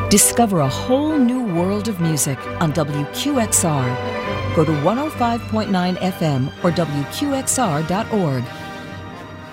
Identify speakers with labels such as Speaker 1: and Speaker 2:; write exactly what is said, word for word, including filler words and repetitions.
Speaker 1: Discover a whole new world of music on W Q X R. Go to one oh five point nine F M or W Q X R dot org